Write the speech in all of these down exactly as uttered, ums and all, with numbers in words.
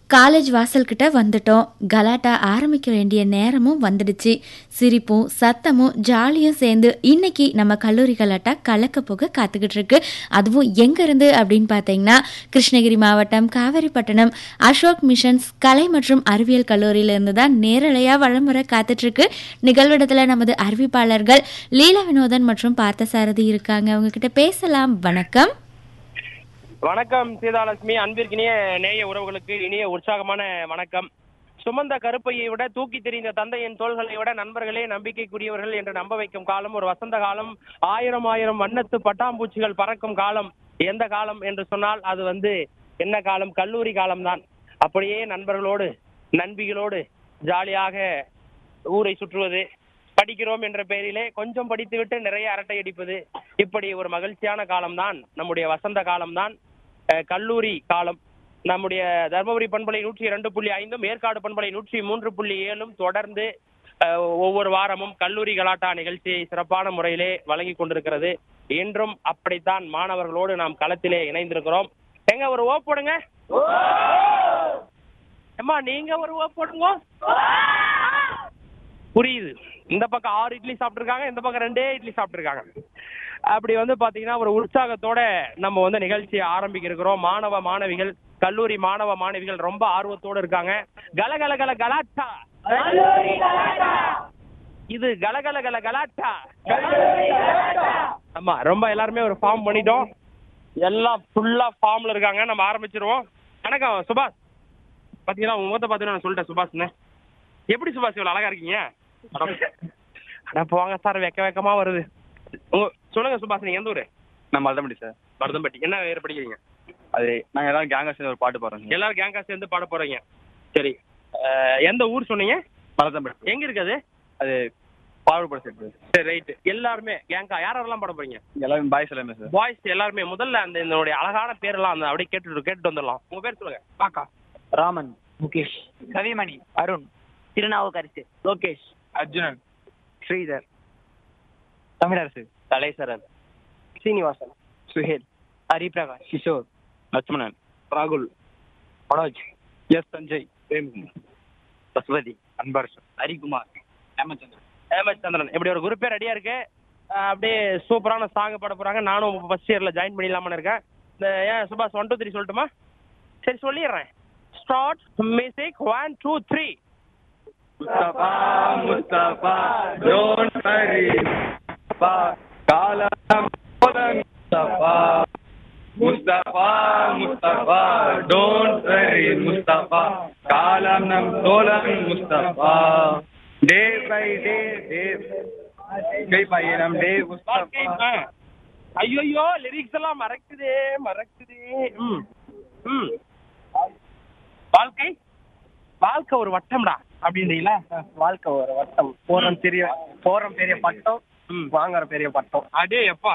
College வாசல் கிட்ட வந்துட்டோம். கலாட்டா ஆரம்பிக்க வேண்டிய நேரமும் வந்துடுச்சு. சிரிப்பும் சத்தமும் ஜாலியும் சேர்ந்து இன்னைக்கு நம்ம கல்லூரி கலாட்டா கலக்க போக காத்துக்கிட்டு இருக்கு. அதுவும் எங்க இருந்து அப்படின்னு பார்த்தீங்கன்னா, கிருஷ்ணகிரி மாவட்டம் காவேரிப்பட்டணம் அசோக் மிஷன்ஸ் கலை மற்றும் அறிவியல் கல்லூரியில இருந்து தான் நேரலையா வலம் வர காத்துட்டு இருக்கு. நிகழ்விடத்துல நமது அறிவிப்பாளர்கள் லீலா வினோதன் மற்றும் பார்த்தசாரதி இருக்காங்க. அவங்க கிட்ட பேசலாம். வணக்கம். வணக்கம் சீதாலட்சுமி. அன்பிற்கினிய நேய உறவுகளுக்கு இனிய உற்சாகமான வணக்கம். சுமந்த கருப்பையை விட தூக்கி தெரிந்த தந்தையின் தோள்களை விட நண்பர்களே நம்பிக்கைக்குரியவர்கள் என்று நம்ப வைக்கும் காலம் ஒரு வசந்த காலம். ஆயிரம் ஆயிரம் வண்ணத்து பட்டாம்பூச்சிகள் பறக்கும் காலம். எந்த காலம் என்று சொன்னால் அது வந்து என்ன காலம்? கல்லூரி காலம்தான். அப்படியே நண்பர்களோடு நண்பிகளோடு ஜாலியாக ஊரை சுற்றுவது, படிக்கிறோம் என்ற பெயரிலே கொஞ்சம் படித்துவிட்டு நிறைய அரட்டை அடிப்பது, இப்படி ஒரு மகிழ்ச்சியான காலம்தான் நம்முடைய வசந்த காலம்தான் கல்லூரி காலம். நம்முடைய தர்மபுரி பண்பலை நூற்றி இரண்டு புள்ளி ஐந்தும் ஏற்காடு பண்பலை நூற்றி மூன்று புள்ளி ஏழும் தொடர்ந்து ஒவ்வொரு வாரமும் கல்லூரி கலாட்டா நிகழ்ச்சியை சிறப்பான முறையிலே வழங்கி கொண்டிருக்கிறது. இன்றும் அப்படித்தான் மாணவர்களோடு நாம் களத்திலே இணைந்திருக்கிறோம். எங்க ஒரு ஓ போடுங்க. அம்மா நீங்க ஒரு ஓ போடுங்க. புரியுது. இந்த பக்கம் ஆறு இட்லி சாப்பிட்டுருக்காங்க, இந்த பக்கம் ரெண்டே இட்லி சாப்பிட்டுருக்காங்க. அப்படி வந்து பாத்தீங்கன்னா ஒரு உற்சாகத்தோட நம்ம வந்து நிகழ்ச்சியை ஆரம்பிக்க இருக்கிறோம். மாணவ மாணவிகள், கல்லூரி மாணவ மாணவிகள் ரொம்ப ஆர்வத்தோடு இருக்காங்க. கலகல கல கலாட்டா, இது கலகல கல கலாட்டா. ஆமா, ரொம்ப எல்லாருமே ஒரு ஃபார்ம் பண்ணிட்டோம். எல்லாம் ஃபுல்லா ஃபார்ம்ல இருக்காங்க. நம்ம ஆரம்பிச்சிருவோம். வணக்கம் சுபாஷ். பாத்தீங்கன்னா உங்க முகத்தை பாத்தீங்கன்னா நான் சொல்லிட்டேன் சுபாஷ்னு. எப்படி சுபாஷ் இவ்வளவு அழகா இருக்கீங்க? அட போங்க சார், வெக்க வெக்கமா வருது. உங்க சொல்லுங்க சுபாஷ், நீங்க எந்த ஊரு? நான் மருதம்பட்டி சார். மருதம்பட்டி. என்ன வேறு படிக்கிறீங்க? அது நாங்கள் எல்லாரும் கேங்கா சேர்ந்து ஒரு பாட்டு பாடுறோம். எல்லாரும் கேங்கா சேர்ந்து பாட போறீங்க. சரி, எந்த ஊர் சொன்னீங்க? மருதம்பட்டி. எங்க இருக்குது அது? பாடுபட சேர்த்து. சரி, ரைட்டு. எல்லாருமே கேங்கா யாரெல்லாம் பாட போறீங்க? எல்லாரும் பாய்ஸ் எல்லாமே சார். பாய்ஸ் எல்லாருமே. முதல்ல அந்த என்னுடைய அழகான பேரெல்லாம் அந்த அப்படியே கேட்டு கேட்டுட்டு வந்துடலாம். உங்க பேர் சொல்லுங்க. பாக்கா. ராமன், முகேஷ், கவிமணி, அருண், திருநாவுக்கரசு, லோகேஷ், அர்ஜுனன், ஸ்ரீதர், தமிழரசு, கலைசரன், சீனிவாசன், சுஹேல், ஹரிபிரகாஷ், கிஷோர், லட்சுமணன், ராகுல், மனோஜ், எஸ் சஞ்சய், பிரேம்குமார், பசுபதி, அன்பரசு, ஹரிகுமார், ஹேமச்சந்திரன். ஹேமச்சந்திரன். இப்படி ஒரு குரூப்பே ரெடியா இருக்கு. அப்படியே சூப்பரான சாங் பாட போறாங்க. நானும் ஃபர்ஸ்ட் இயர்ல ஜாயின் பண்ணிடலாமான்னு இருக்கேன். இந்த ஏன் சுபாஷ் ஒன் டூ த்ரீ சொல்லட்டுமா? சரி சொல்லிடுறேன். Start music. One two three. Mustafa Mustafa don't worry Mustafa காலம் pollen Mustafa Mustafa Mustafa don't worry Mustafa காலம் நம் தோலன் முஸ்தபா டே பை டே டே கை பயணம் டே முஸ்தபா. ஐயோ லிரிக்ஸ் எல்லாம் மறக்குதே மறக்குதே. ம் ம் வாழ்க்கை வாழ்க்கை ஒரு வட்டம்டா அப்படின்றீங்களா? வாழ்க்கை ஒரு வட்டம். போறம் பெரிய போறம் பெரிய பட்டம், வாங்குற பெரிய பட்டம். அடே எப்பா.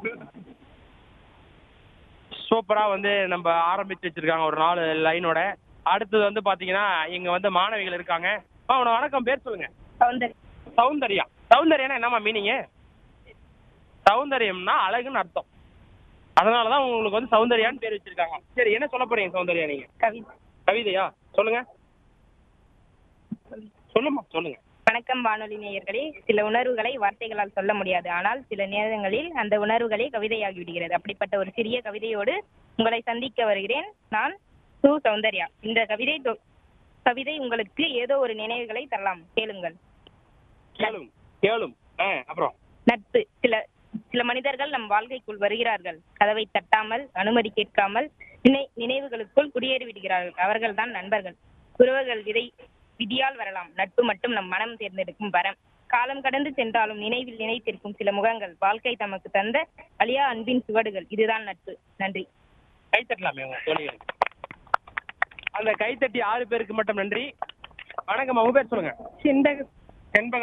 சூப்பரா வந்து நம்ம ஆரம்பிச்சு வச்சிருக்காங்க ஒரு நாலு லைனோட. அடுத்தது வந்து பாத்தீங்கன்னா இங்க வந்து மாணவிகள் இருக்காங்க. அவன வணக்கம், பேர் சொல்லுங்க. சௌந்தர்யா. சௌந்தர்யா. சௌந்தர்யானா என்னமா மீனிங்? சௌந்தர்யம்னா அழகுன்னு அர்த்தம். அதனாலதான் உங்களுக்கு வந்து சௌந்தர்யான்னு பேர் வச்சிருக்காங்க. சரி, என்ன சொல்ல போறீங்க சௌந்தர்யா நீங்க? கவிதை. கவிதையா? சொல்லுங்க சொல்லுமா சொல்லுங்க. வணக்கம் வானொலி நேயர்களே. சில உணர்வுகளை வார்த்தைகளால் சொல்ல முடியாது, ஆனால் சில நேரங்களில் அந்த உணர்வுகளே கவிதையாகி விடுகிறது. அப்படிப்பட்ட ஒரு சிறிய கவிதையோடு உங்களை சந்திக்க வருகிறேன். நான் சு சௌந்தர்யா. இந்த கவிதை கவிதை உங்களுக்கு ஏதோ ஒரு நினைவுகளை தரலாம். கேளுங்கள். கேளும் கேளும். அப்புறம் நட்பு. சில சில மனிதர்கள் நம் வாழ்க்கைக்குள் வருகிறார்கள். கதவை தட்டாமல், அனுமதி கேட்காமல் நினை நினைவுகளுக்குள் குடியேறி விடுகிறார்கள். அவர்கள் தான் நண்பர்கள். உறவுகள் விதை விதியால் வரலாம். நட்பு மட்டும் நம் மனம் தேர்ந்தெடுக்கும் வரம். காலம் கடந்து சென்றாலும் நினைவில் நினைத்திருக்கும் சில முகங்கள், வாழ்க்கை தமக்கு தந்த அழியா அன்பின் சுவடுகள். இதுதான் நட்பு. நன்றி. கை தட்டலாமே உங்க தோழிகளுக்கு. அந்த கைத்தட்டி ஆறு பேருக்கு மட்டும் நன்றி. வணக்கம், உங்க பேர் சொல்லுங்க. செண்பக செண்பக